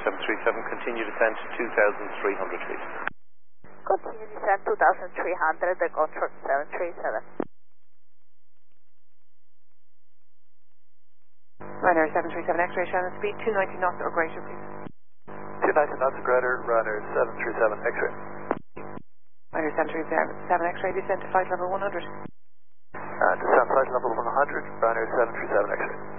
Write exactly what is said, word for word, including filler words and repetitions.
seven three seven, continue descent two thousand three hundred feet. Continue descent two thousand three hundred, the control seven three seven. Runner seven three seven X-ray, Shannon, speed two ninety knots or greater, please. two ninety knots or greater, runner seven three seven X-ray. Runner seven three seven X-ray, descend to flight level one hundred. Uh, descent flight level one hundred, runner seven three seven X-ray.